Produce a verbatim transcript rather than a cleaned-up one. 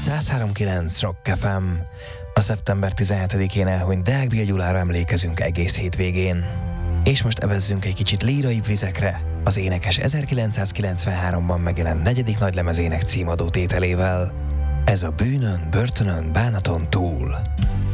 száz három kilenc Rock ef em. A szeptember tizenhetedikén elhunyt Deák Béla Gyulára emlékezünk egész hétvégén. És most evezzünk egy kicsit líraibb vizekre, az énekes ezerkilencszázkilencvenháromban megjelent negyedik nagylemezének címadó tételével. Ez a Bűnön, börtönön, bánaton túl.